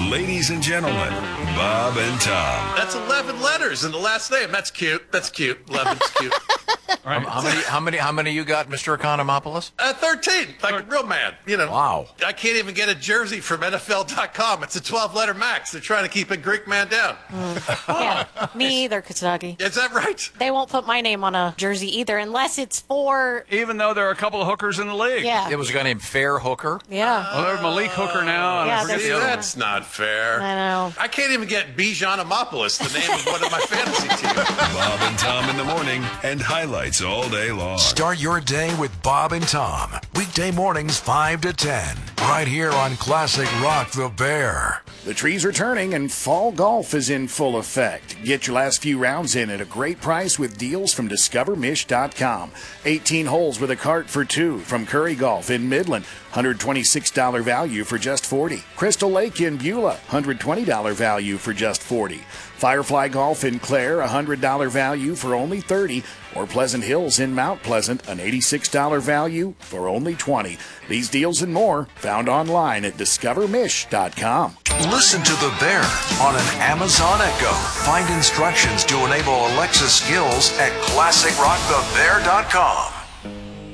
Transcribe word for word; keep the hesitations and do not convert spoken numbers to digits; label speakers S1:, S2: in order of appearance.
S1: Ladies and gentlemen, Bob and Tom.
S2: That's eleven letters in the last name. That's cute. That's cute. eleven's cute.
S3: Right. How many? How many? How many you got, Mister Economopoulos?
S2: Uh, thirteen, like a real man. You know.
S3: Wow.
S2: I can't even get a jersey from N F L dot com. It's a twelve-letter max. They're trying to keep a Greek man down.
S4: Mm. Yeah, me either, Kazagi.
S2: Is that right?
S4: They won't put my name on a jersey either, unless it's for.
S5: Even though there are a couple of hookers in the league.
S4: Yeah.
S3: It was a guy named Fair Hooker.
S4: Yeah.
S5: Well, there's Malik Hooker now. And
S4: Yeah,
S5: I forget
S4: there's-
S5: the other one.
S2: That's not fair.
S4: I know.
S2: I can't even get Bijan Amopoulos, the name of one of my fantasy teams.
S1: Bob and Tom in the morning and highlights all day long.
S6: Start your day with Bob and Tom. Weekday mornings five to ten. Right here on Classic Rock the Bear.
S7: The trees are turning and fall golf is in full effect. Get your last few rounds in at a great price with deals from Discover Mish dot com. eighteen holes with a cart for two from Curry Golf in Midland. one hundred twenty-six dollars value for just forty dollars. Crystal Lake in Beulah, one hundred twenty dollars value for just forty dollars. Firefly Golf in Clare, one hundred dollars value for only thirty dollars. Or Pleasant Hills in Mount Pleasant, an eighty-six dollars value for only twenty dollars. These deals and more found online at Discover Mish dot com.
S6: Listen to the Bear on an Amazon Echo. Find instructions to enable Alexa skills at Classic Rock the Bear dot com.